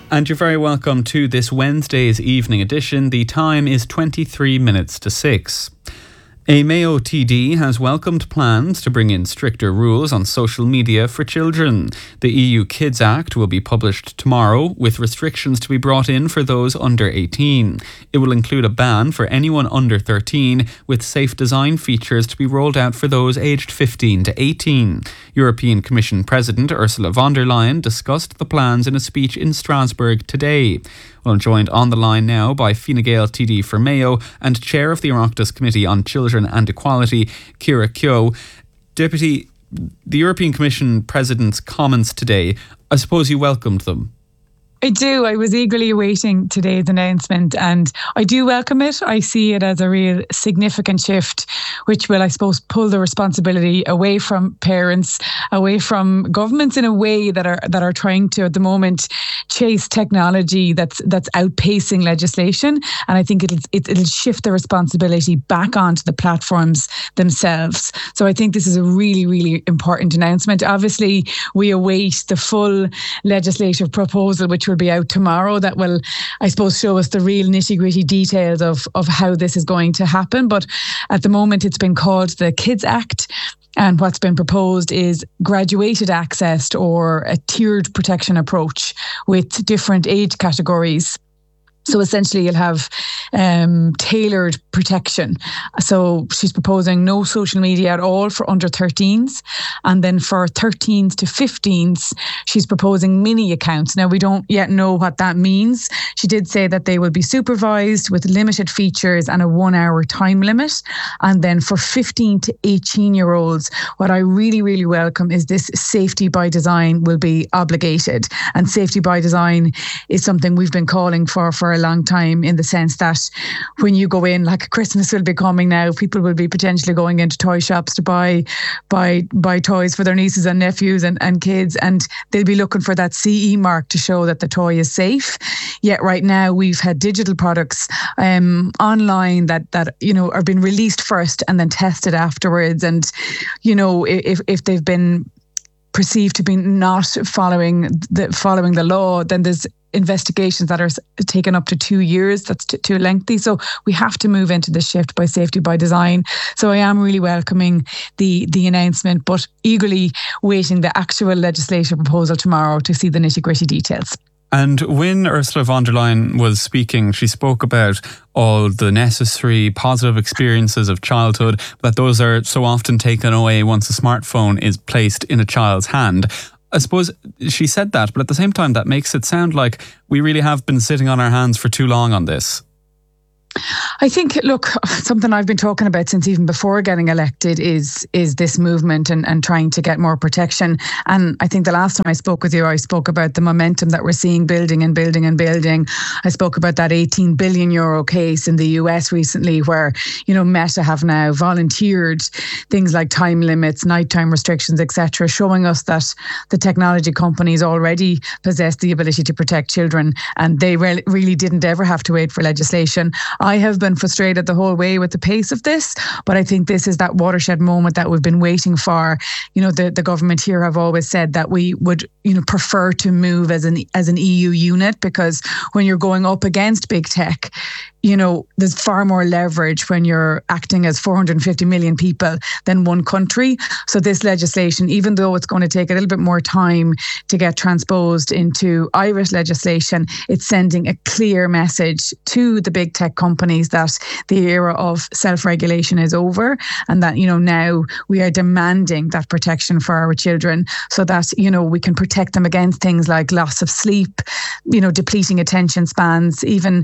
And you're very welcome to this Wednesday's evening edition. The time is 23 minutes to 6. A Mayo TD has welcomed plans to bring in stricter rules on social media for children. The EU Kids Act will be published tomorrow, with restrictions to be brought in for those under 18. It will include a ban for anyone under 13, with safe design features to be rolled out for those aged 15 to 18. European Commission President Ursula von der Leyen discussed the plans in a speech in Strasbourg today. Well, I'm joined on the line now by Fine Gael TD for Mayo and Chair of the Oireachtas Committee on Children and Equality, Ciara Keogh. Deputy, the European Commission President's comments today, I suppose you welcomed them. I do. I was eagerly awaiting today's announcement and I do welcome it. I see it as a real significant shift, which will, I suppose, pull the responsibility away from parents, away from governments in a way that are trying to, at the moment, chase technology that's outpacing legislation. And I think it'll shift the responsibility back onto the platforms themselves. So I think this is a really, really important announcement. Obviously, we await the full legislative proposal, which will be out tomorrow, that will, I suppose, show us the real nitty-gritty details of how this is going to happen. But at the moment, it's been called the Kids Act. And what's been proposed is graduated access or a tiered protection approach with different age categories. So essentially you'll have tailored protection. So she's proposing no social media at all for under 13s. And then for 13s to 15s, she's proposing mini accounts. Now, we don't yet know what that means. She did say that they will be supervised with limited features and a 1-hour time limit. And then for 15 to 18-year-olds, what I really, really welcome is this safety by design will be obligated. And safety by design is something we've been calling for a long time, in the sense that when you go in, like Christmas will be coming now, people will be potentially going into toy shops to buy toys for their nieces and nephews and kids, and they'll be looking for that CE mark to show that the toy is safe. Yet right now we've had digital products online that are being released first and then tested afterwards, and if they've been perceived to be not following the law, then there's investigations that are taken up to 2 years. That's too lengthy. So we have to move into the shift by safety by design. So I am really welcoming the announcement, but eagerly waiting the actual legislative proposal tomorrow to see the nitty-gritty details. And when Ursula von der Leyen was speaking, she spoke about all the necessary positive experiences of childhood, that those are so often taken away once a smartphone is placed in a child's hand. I suppose she said that, but at the same time, that makes it sound like we really have been sitting on our hands for too long on this. I think, look, something I've been talking about since even before getting elected is this movement and trying to get more protection. And I think the last time I spoke with you, I spoke about the momentum that we're seeing building and building and building. I spoke about that 18 billion euro case in the US recently where, Meta have now volunteered things like time limits, nighttime restrictions, etc., showing us that the technology companies already possess the ability to protect children, and they really didn't ever have to wait for legislation. I have been frustrated the whole way with the pace of this, but I think this is that watershed moment that we've been waiting for. The government here have always said that we would, prefer to move as an EU unit, because when you're going up against big tech, there's far more leverage when you're acting as 450 million people than one country. So this legislation, even though it's going to take a little bit more time to get transposed into Irish legislation, it's sending a clear message to the big tech companies that the era of self-regulation is over, and that, now we are demanding that protection for our children so that, we can protect them against things like loss of sleep, depleting attention spans, even,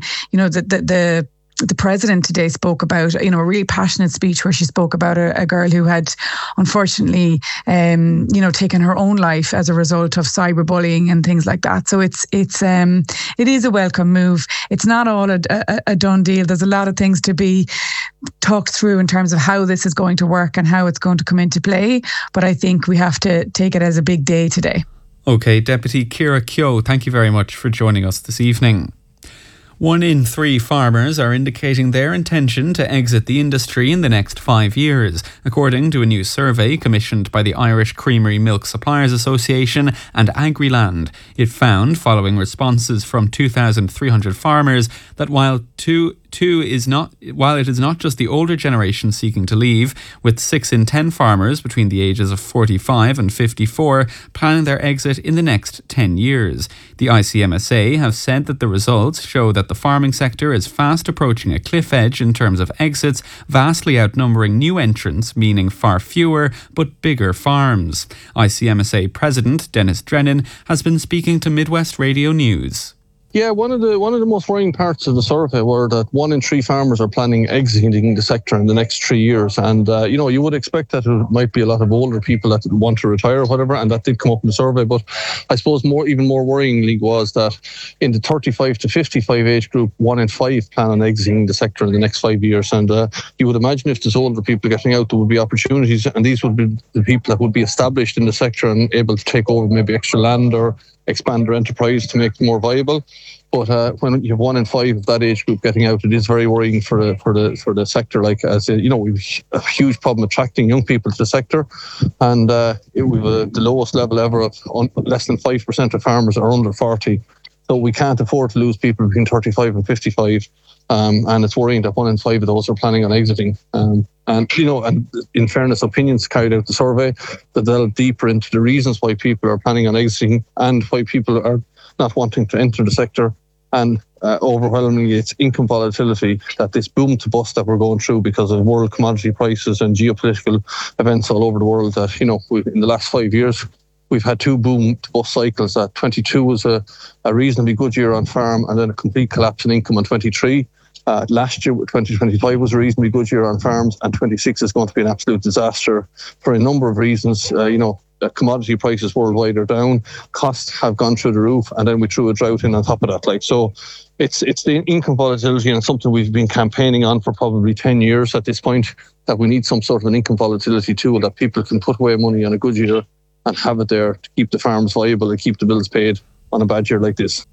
the president today spoke about, a really passionate speech where she spoke about a girl who had unfortunately, taken her own life as a result of cyberbullying and things like that. So it is a welcome move. It's not all a done deal. There's a lot of things to be talked through in terms of how this is going to work and how it's going to come into play. But I think we have to take it as a big day today. Okay, Deputy Ciara Keogh, thank you very much for joining us this evening. 1 in 3 farmers are indicating their intention to exit the industry in the next 5 years, according to a new survey commissioned by the Irish Creamery Milk Suppliers Association and Agriland. It found, following responses from 2,300 farmers, that while it is not just the older generation seeking to leave, with 6 in 10 farmers between the ages of 45 and 54 planning their exit in the next 10 years. The ICMSA have said that the results show that the farming sector is fast approaching a cliff edge in terms of exits, vastly outnumbering new entrants, meaning far fewer but bigger farms. ICMSA President Dennis Drennan has been speaking to Midwest Radio News. Yeah, one of the most worrying parts of the survey were that 1 in 3 farmers are planning exiting the sector in the next 3 years. And, you would expect that there might be a lot of older people that want to retire or whatever, and that did come up in the survey. But I suppose even more worryingly was that in the 35 to 55 age group, 1 in 5 plan on exiting the sector in the next 5 years. And you would imagine if there's older people getting out, there would be opportunities, and these would be the people that would be established in the sector and able to take over maybe extra land or expand their enterprise to make it more viable. But when you have 1 in 5 of that age group getting out, it is very worrying for the sector. We've a huge problem attracting young people to the sector, and we've the lowest level ever of less than 5% of farmers are under 40. So we can't afford to lose people between 35 and 55. And it's worrying that 1 in 5 of those are planning on exiting. And in fairness, opinions carried out the survey that delve deeper into the reasons why people are planning on exiting and why people are not wanting to enter the sector. And overwhelmingly, it's income volatility, that this boom to bust that we're going through because of world commodity prices and geopolitical events all over the world. That, in the last 5 years, we've had 2 boom to bust cycles. That 22 was a reasonably good year on farm, and then a complete collapse in income on 23. Last year, 2025 was a reasonably good year on farms, and 26 is going to be an absolute disaster for a number of reasons. Commodity prices worldwide are down, costs have gone through the roof, and then we threw a drought in on top of that. So it's the income volatility, and it's something we've been campaigning on for probably 10 years at this point, that we need some sort of an income volatility tool that people can put away money on a good year and have it there to keep the farms viable and keep the bills paid on a bad year like this.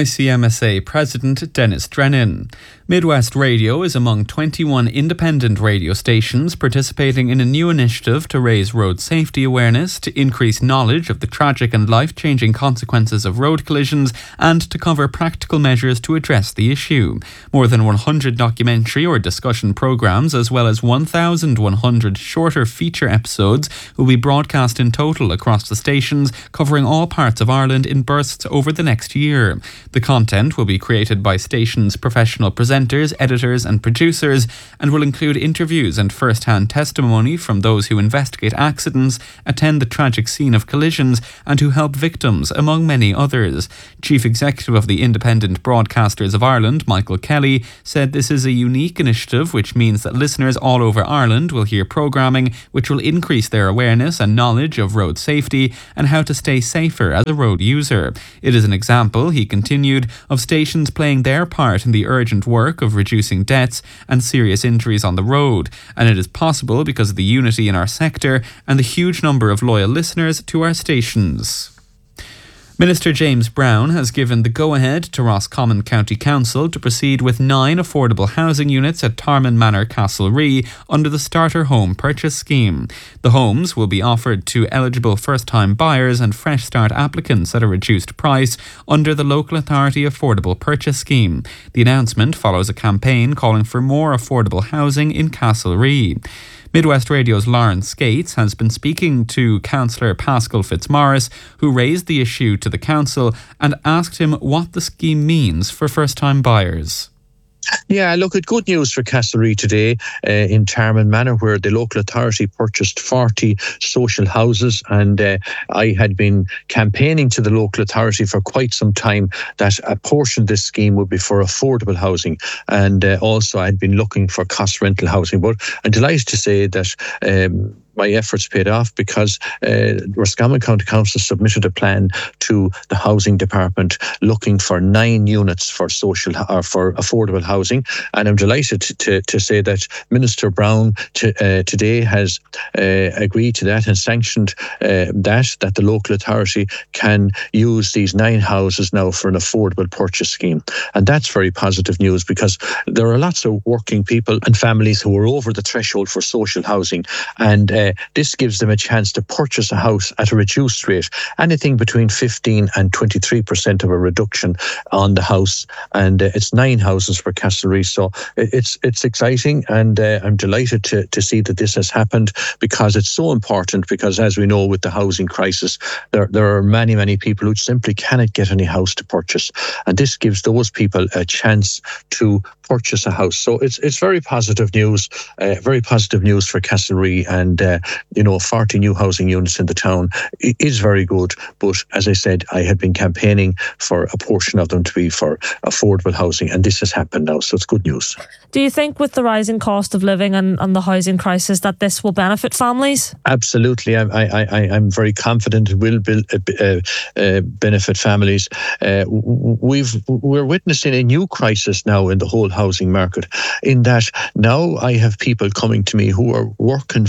ICMSA President Dennis Drennan. Midwest Radio is among 21 independent radio stations participating in a new initiative to raise road safety awareness, to increase knowledge of the tragic and life-changing consequences of road collisions, and to cover practical measures to address the issue. More than 100 documentary or discussion programmes, as well as 1,100 shorter feature episodes, will be broadcast in total across the stations, covering all parts of Ireland in bursts over the next year. The content will be created by stations' professional presenters, editors and producers, and will include interviews and first-hand testimony from those who investigate accidents, attend the tragic scene of collisions, and who help victims, among many others. Chief Executive of the Independent Broadcasters of Ireland, Michael Kelly, said this is a unique initiative which means that listeners all over Ireland will hear programming which will increase their awareness and knowledge of road safety and how to stay safer as a road user. It is an example, he continued, of stations playing their part in the urgent work of reducing deaths and serious injuries on the road, and it is possible because of the unity in our sector and the huge number of loyal listeners to our stations. Minister James Browne has given the go-ahead to Roscommon County Council to proceed with 9 affordable housing units at Tarman Manor, Castlerea under the Starter Home Purchase Scheme. The homes will be offered to eligible first-time buyers and Fresh Start applicants at a reduced price under the Local Authority Affordable Purchase Scheme. The announcement follows a campaign calling for more affordable housing in Castlerea. Midwest Radio's Lauren Skates has been speaking to Councillor Pascal Fitzmaurice, who raised the issue to the council and asked him what the scheme means for first-time buyers. Yeah, look, it's good news for Castlerea today in Tarman Manor, where the local authority purchased 40 social houses, and I had been campaigning to the local authority for quite some time that a portion of this scheme would be for affordable housing, and also I'd been looking for cost rental housing. But I'm delighted to say that my efforts paid off because Roscommon County Council submitted a plan to the Housing Department looking for 9 units for for affordable housing. And I'm delighted to say that Minister Brown today has agreed to that and sanctioned that the local authority can use these 9 houses now for an affordable purchase scheme. And that's very positive news because there are lots of working people and families who are over the threshold for social housing. And this gives them a chance to purchase a house at a reduced rate, anything between 15 and 23% of a reduction on the house. And it's 9 houses for Castlereagh. So it's exciting, and I'm delighted to see that this has happened because it's so important, because as we know with the housing crisis, there are many people who simply cannot get any house to purchase. And this gives those people a chance to purchase a house. So it's very positive news for Castlereagh, and 40 new housing units in the town is very good. But as I said, I had been campaigning for a portion of them to be for affordable housing, and this has happened now, so it's good news. Do you think with the rising cost of living and the housing crisis that this will benefit families? Absolutely. I'm very confident it will benefit families. We're witnessing a new crisis now in the whole housing market, in that now I have people coming to me who are working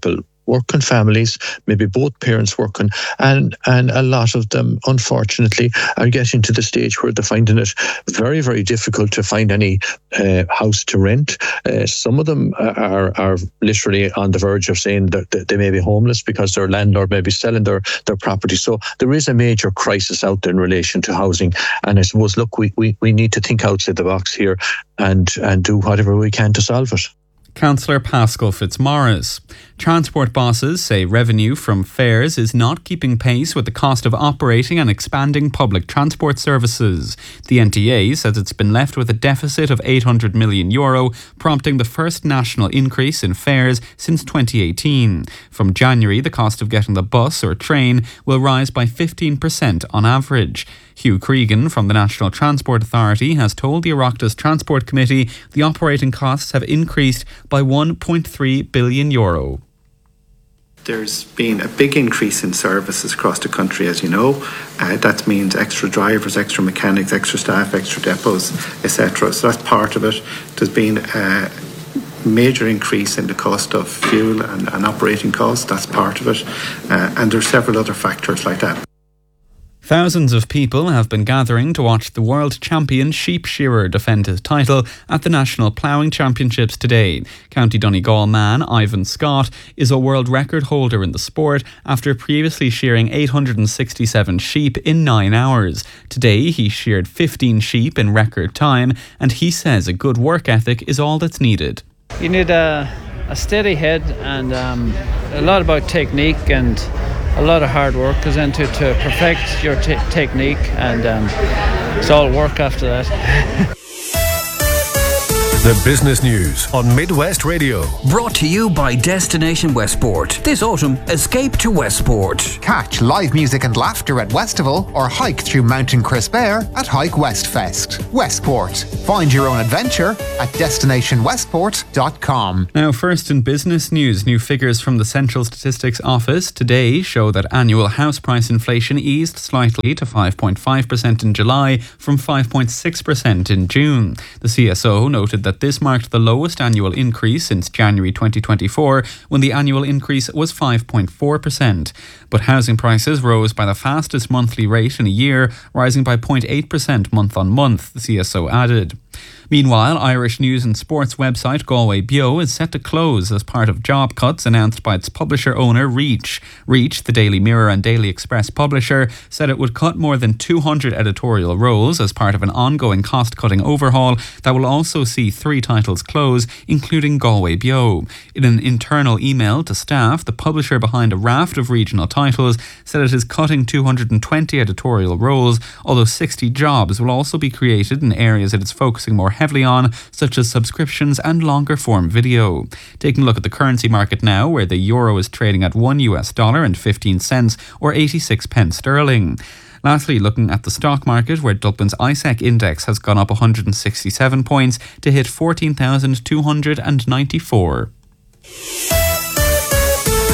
families, maybe both parents working, and a lot of them, unfortunately, are getting to the stage where they're finding it very, very difficult to find any house to rent. Some of them are literally on the verge of saying that they may be homeless because their landlord may be selling their property. So there is a major crisis out there in relation to housing. And I suppose, look, we need to think outside the box here and do whatever we can to solve it. Councillor Pascal Fitzmaurice. Transport bosses say revenue from fares is not keeping pace with the cost of operating and expanding public transport services. The NTA says it's been left with a deficit of €800 million, prompting the first national increase in fares since 2018. From January, the cost of getting the bus or train will rise by 15% on average. Hugh Cregan from the National Transport Authority has told the Oireachtas Transport Committee the operating costs have increased by €1.3 billion. There's been a big increase in services across the country, as you know. That means extra drivers, extra mechanics, extra staff, extra depots, etc. So that's part of it. There's been a major increase in the cost of fuel and operating costs. That's part of it. And there are several other factors like that. Thousands of people have been gathering to watch the world champion sheep shearer defend his title at the National Ploughing Championships today. County Donegal man Ivan Scott is a world record holder in the sport after previously shearing 867 sheep in 9 hours. Today he sheared 15 sheep in record time, and he says a good work ethic is all that's needed. You need a steady head and a lot about technique, and a lot of hard work goes into it to perfect your technique, and it's all work after that. The business news on Midwest Radio. Brought to you by Destination Westport. This autumn, escape to Westport. Catch live music and laughter at Westival, or hike through Mountain Crisp Air at Hike Westfest. Westport. Find your own adventure at destinationwestport.com. Now, first in business news, new figures from the Central Statistics Office today show that annual house price inflation eased slightly to 5.5% in July from 5.6% in June. The CSO noted that this marked the lowest annual increase since January 2024, when the annual increase was 5.4%. But housing prices rose by the fastest monthly rate in a year, rising by 0.8% month on month, the CSO added. Meanwhile, Irish news and sports website Galway Bio is set to close as part of job cuts announced by its publisher owner Reach. Reach, the Daily Mirror and Daily Express publisher, said it would cut more than 200 editorial roles as part of an ongoing cost-cutting overhaul that will also see 3 titles close, including Galway Bio. In an internal email to staff, the publisher behind a raft of regional titles said it is cutting 220 editorial roles, although 60 jobs will also be created in areas it is focusing more heavily on, such as subscriptions and longer form video. Taking a look at the currency market now, where the euro is trading at $1 and 15 cents, or 86 pence sterling. Lastly, looking at the stock market, where Dublin's ISEC index has gone up 167 points to hit 14,294.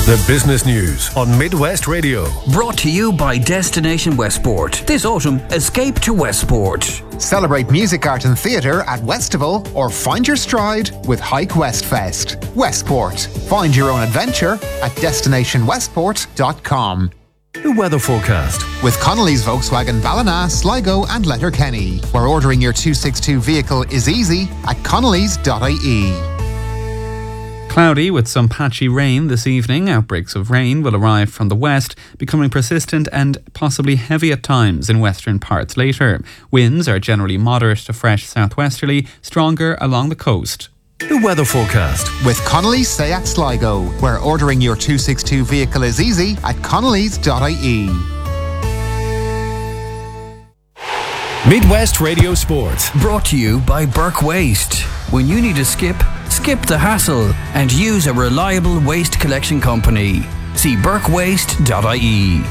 The business news on Midwest Radio. Brought to you by Destination Westport. This autumn, escape to Westport. Celebrate music, art and theatre at Westival or find your stride with Hike West Fest. Westport. Find your own adventure at destinationwestport.com. The weather forecast. With Connolly's Volkswagen Ballina, Sligo and Letterkenny, where ordering your 262 vehicle is easy at connellys.ie. Cloudy with some patchy rain this evening. Outbreaks of rain will arrive from the west, becoming persistent and possibly heavy at times in western parts later. Winds are generally moderate to fresh southwesterly, stronger along the coast. The weather forecast. With Connolly's Seat Sligo, where ordering your 262 vehicle is easy at connellys.ie. Midwest Radio Sport. Brought to you by Burke Waste. When you need a skip the hassle and use a reliable waste collection company. See burkewaste.ie.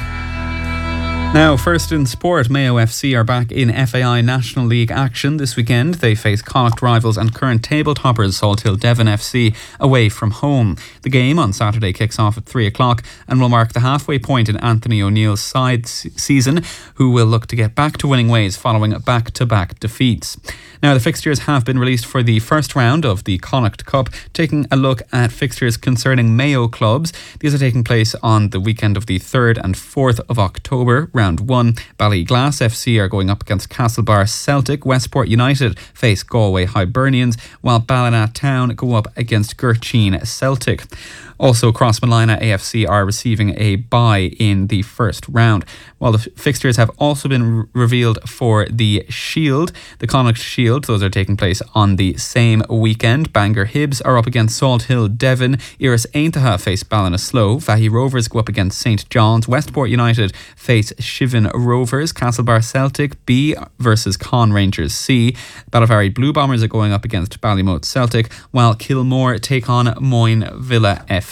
Now, first in sport, Mayo FC are back in FAI National League action this weekend. They face Connacht rivals and current table toppers Salthill Devon FC away from home. The game on Saturday kicks off at 3 o'clock and will mark the halfway point in Anthony O'Neill's side season, who will look to get back to winning ways following back-to-back defeats. Now, the fixtures have been released for the first round of the Connacht Cup, taking a look at fixtures concerning Mayo clubs. These are taking place on the weekend of the 3rd and 4th of October. Round 1, Ballyglass FC are going up against Castlebar Celtic. Westport United face Galway Hibernians, while Ballina Town go up against Gurcheen Celtic. Also, Crossmolina AFC are receiving a bye in the first round. While the fixtures have also been revealed for the Shield, the Connacht Shield, those are taking place on the same weekend. Bangor Hibs are up against Salthill Devon. Iris Aintaha face Ballinasloe. Vahi Rovers go up against St John's. Westport United face Shiven Rovers. Castlebar Celtic B versus Con Rangers C. Ballivary Blue Bombers are going up against Ballymote Celtic, while Kilmore take on Moyne Villa FC.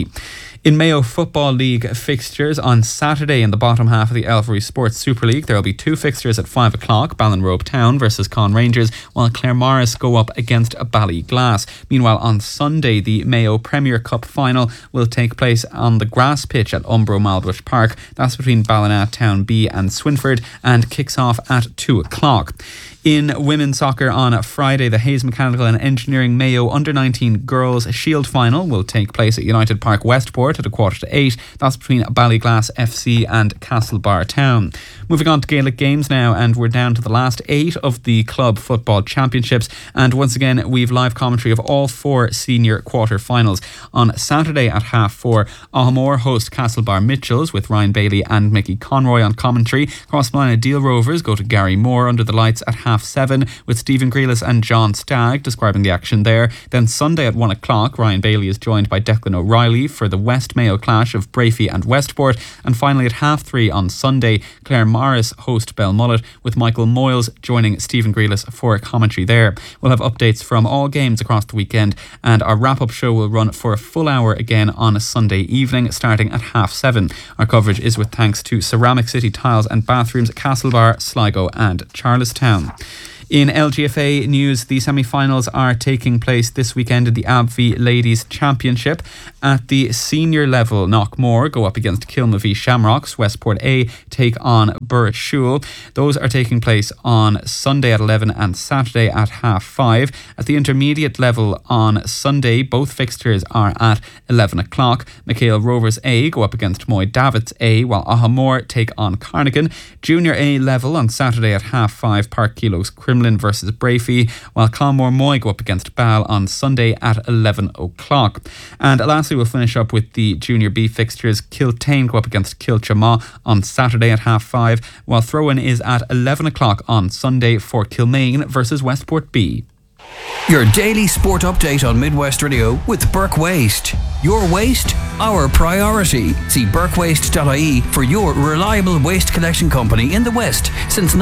In Mayo Football League fixtures on Saturday in the bottom half of the Elvery Sports Super League, there will be two fixtures at 5 o'clock. Ballinrobe Town versus Con Rangers, while Claremorris go up against Ballyglass. Meanwhile, on Sunday, the Mayo Premier Cup final will take place on the grass pitch at Umbro Malbush Park. That's between Ballina Town B and Swinford and kicks off at 2 o'clock. In women's soccer on Friday, the Hayes Mechanical and Engineering Mayo Under-19 Girls Shield Final will take place at United Park Westport at 7:45. That's between Ballyglass FC and Castlebar Town. Moving on to Gaelic games now, and we're down to the last 8 of the club football championships. And once again, we've live commentary of all 4 senior quarter-finals. On Saturday at 4:30, Ahamore host Castlebar Mitchells with Ryan Bailey and Mickey Conroy on commentary. Crossmolina Deal Rovers go to Gary Moore under the lights at 7:30 with Stephen Grealis and John Stagg describing the action there. Then Sunday at 1 o'clock, Ryan Bailey is joined by Declan O'Reilly for the West Mayo clash of Brafey and Westport. And finally at 3:30 on Sunday, Claremorris host Belmullet with Michael Moyles joining Stephen Grealis for commentary there. We'll have updates from all games across the weekend, and our wrap-up show will run for a full hour again on a Sunday evening starting at 7:30. Our coverage is with thanks to Ceramic City Tiles and Bathrooms, Castlebar, Sligo and Charlestown. In LGFA news, the semi-finals are taking place this weekend in the ABV Ladies Championship. At the senior level, Knockmore go up against Kilma v Shamrocks. Westport A take on Burrishoole. Those are taking place on Sunday at 11 and Saturday at 5:30. At the intermediate level on Sunday, both fixtures are at 11 o'clock. McHale Rovers A go up against Moy Davits A, while Ahamore take on Carnigan. Junior A level on Saturday at 5:30, Park Kilos Crumlin versus Brafey, while Clonmore Moy go up against Ball on Sunday at 11 o'clock. And lastly, we'll finish up with the Junior B fixtures. Kiltane go up against Kilchamaw on Saturday at 5:30, while throw-in is at 11 o'clock on Sunday for Kilmaine versus Westport B. Your daily sport update on Midwest Radio with Burke Waste. Your waste, our priority. See burkewaste.ie for your reliable waste collection company in the West since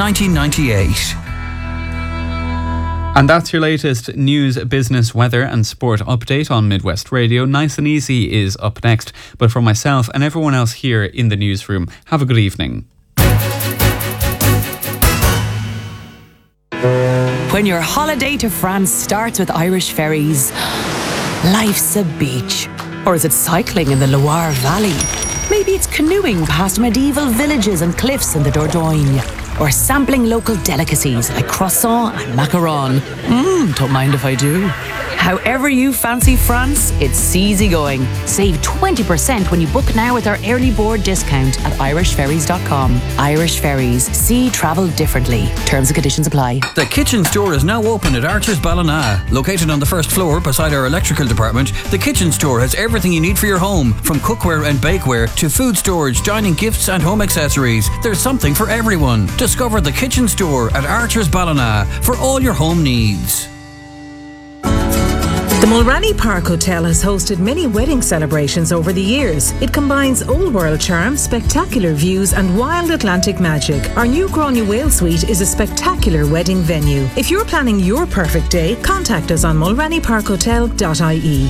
1998. And that's your latest news, business, weather and sport update on Midwest Radio. Nice and Easy is up next. But for myself and everyone else here in the newsroom, have a good evening. When your holiday to France starts with Irish ferries, life's a beach. Or is it cycling in the Loire Valley? Maybe it's canoeing past medieval villages and cliffs in the Dordogne. Or sampling local delicacies like croissant and macaron. Don't mind if I do. However you fancy France, it's easygoing. Save 20% when you book now with our early board discount at irishferries.com. Irish Ferries. See travel differently. Terms and conditions apply. The Kitchen Store is now open at Archer's Ballina. Located on the first floor beside our electrical department, the Kitchen Store has everything you need for your home, from cookware and bakeware to food storage, dining gifts and home accessories. There's something for everyone. Discover the Kitchen Store at Archer's Ballina for all your home needs. The Mulranny Park Hotel has hosted many wedding celebrations over the years. It combines old world charm, spectacular views and wild Atlantic magic. Our new Grania Whale Suite is a spectacular wedding venue. If you're planning your perfect day, contact us on mulrannyparkhotel.ie.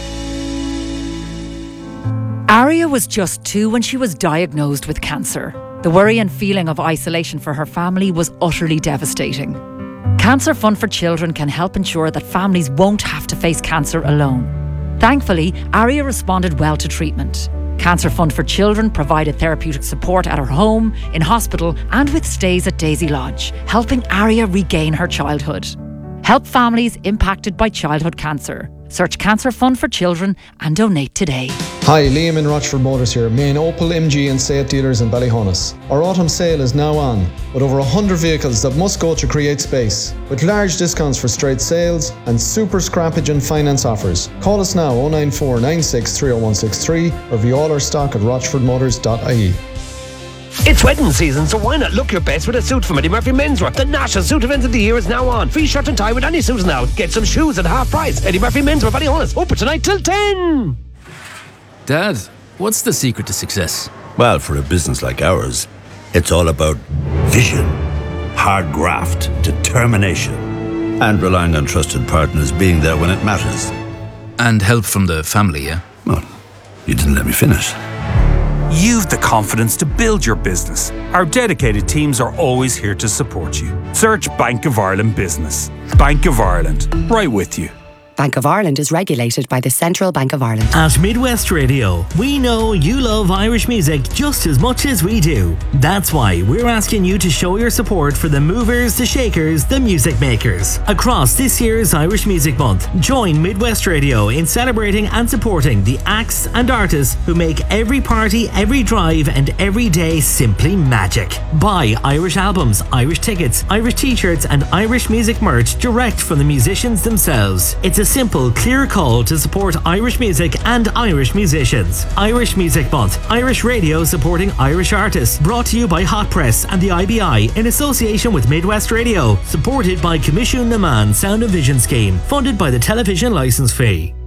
Aria was just 2 when she was diagnosed with cancer. The worry and feeling of isolation for her family was utterly devastating. Cancer Fund for Children can help ensure that families won't have to face cancer alone. Thankfully, Aria responded well to treatment. Cancer Fund for Children provided therapeutic support at her home, in hospital, and with stays at Daisy Lodge, helping Aria regain her childhood. Help families impacted by childhood cancer. Search Cancer Fund for Children and donate today. Hi, Liam in Rochford Motors here, main Opel, MG and Seat dealers in Ballyhonus. Our autumn sale is now on, with over 100 vehicles that must go to create space, with large discounts for straight sales and super scrappage and finance offers. Call us now 094 96 30163 or view all our stock at rochfordmotors.ie. It's wedding season, so why not look your best with a suit from Eddie Murphy Menswear? The national suit event of the year is now on. Free shirt and tie with any suit now. Get some shoes at half price. Eddie Murphy Menswear, Ballyhonus, open tonight till 10. Dad, what's the secret to success? Well, for a business like ours, it's all about vision, hard graft, determination, and relying on trusted partners being there when it matters. And help from the family, yeah? Well, you didn't let me finish. You've the confidence to build your business. Our dedicated teams are always here to support you. Search Bank of Ireland Business. Bank of Ireland, right with you. Bank of Ireland is regulated by the Central Bank of Ireland. At Midwest Radio, we know you love Irish music just as much as we do. That's why we're asking you to show your support for the movers, the shakers, the music makers. Across this year's Irish Music Month, join Midwest Radio in celebrating and supporting the acts and artists who make every party, every drive and every day simply magic. Buy Irish albums, Irish tickets, Irish t-shirts and Irish music merch direct from the musicians themselves. It's a simple, clear call to support Irish music and Irish musicians. Irish Music Month, Irish Radio supporting Irish artists. Brought to you by Hot Press and the IBI in association with Midwest Radio. Supported by Commission Naman Sound and Vision Scheme. Funded by the Television Licence Fee.